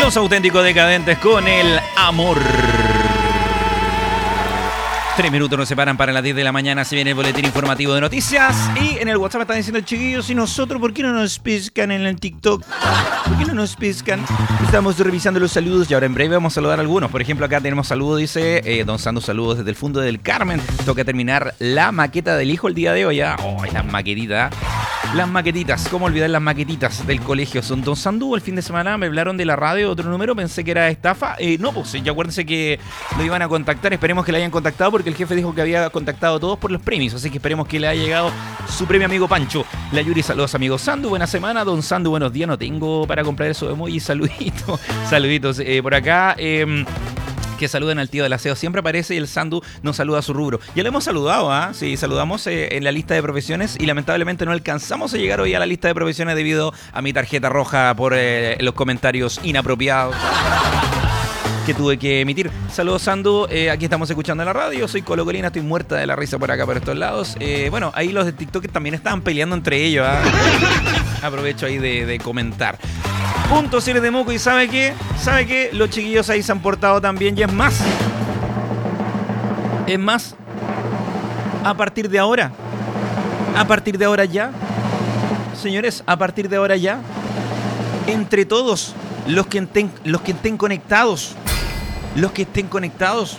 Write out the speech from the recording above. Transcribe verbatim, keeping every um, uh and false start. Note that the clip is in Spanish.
Los Auténticos Decadentes con el amor. Tres minutos nos separan para las diez de la mañana. Se viene el boletín informativo de noticias. Y en el WhatsApp están diciendo el chiquillos, y nosotros, ¿por qué no nos pescan en el TikTok? ¿Por qué no nos pescan? Estamos revisando los saludos y ahora en breve vamos a saludar a algunos. Por ejemplo, acá tenemos saludos, dice eh, Don Sando, saludos desde el fondo del Carmen. Toca terminar la maqueta del hijo el día de hoy. ¿Ya? Oh, las maquetitas. Las maquetitas, ¿cómo olvidar las maquetitas del colegio? Son Don Sandu, el fin de semana me hablaron de la radio, otro número, pensé que era estafa. Eh, no, pues ya acuérdense que lo iban a contactar, esperemos que le hayan contactado porque el jefe dijo que había contactado a todos por los premios, así que esperemos que le haya llegado su premio amigo Pancho. La Yuri, saludos amigo Sandu, buena semana. Don Sandu, buenos días, no tengo para comprar eso de emoji, saluditos, saluditos eh, por acá. Eh, Que saluden al tío del aseo. Siempre aparece y el Sandu nos saluda a su rubro. Ya lo hemos saludado, ¿ah? ¿eh? Sí, saludamos eh, en la lista de profesiones y lamentablemente no alcanzamos a llegar hoy a la lista de profesiones debido a mi tarjeta roja por eh, los comentarios inapropiados que tuve que emitir. Saludos, Sandu. Eh, aquí estamos escuchando en la radio. Soy Colo Colina, estoy muerta de la risa por acá, por estos lados. Eh, bueno, ahí los de TikTok también estaban peleando entre ellos. ¿eh? Aprovecho ahí de, de comentar. Punto si eres de moco y ¿sabe qué? ¿Sabe qué? Los chiquillos ahí se han portado también y es más. Es más. A partir de ahora. A partir de ahora ya. Señores, a partir de ahora ya. Entre todos los que estén, los que estén conectados. Los que estén conectados.